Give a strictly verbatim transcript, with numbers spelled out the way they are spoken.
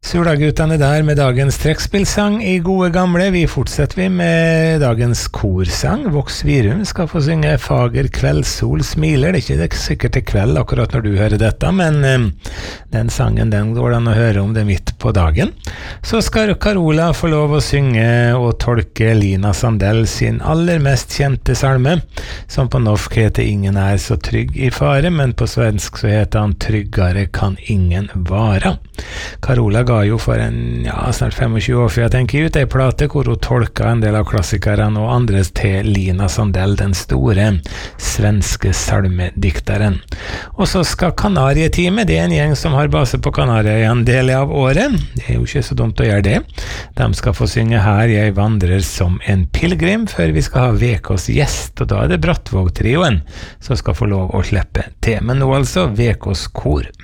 Sulaguttene der med dagens trekkspillsang I gode gamle. Vi fortsetter vi med dagens korsang. Vox Virum skal få synge Fager kveldssol smiler. Det er ikke sikkert til kveld akkurat når du hører dette, men um, den sangen den går den å høre om det midt på dagen. Så skal Carola få lov å synge og tolke Lina Sandell sin aller mest kjente salme, som på norsk heter Ingen er så trygg I fare, men på svensk så heter han Tryggare kan ingen vara. Carola ga jo for en, ja, snart tjuefem år før jeg tenker ut, en plate hvor hun tolka en del av klassikerne og andres til Lina Sandell, den store svenske salmedikteren. Og så skal Kanarietime, det er en gjeng som har base på Kanariet en del av året. Det er jo ikke så dumt å gjøre det. De skal få synge Her jeg vandrer som en pilgrim, før vi skal ha Vekås gjest, og da er det Brattvåg-trioen som skal få lov å slippe til. Men nå altså Vekås kor.